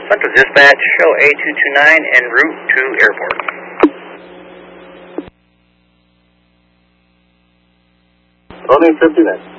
Central Dispatch, show A229 en route to airport. Running 59.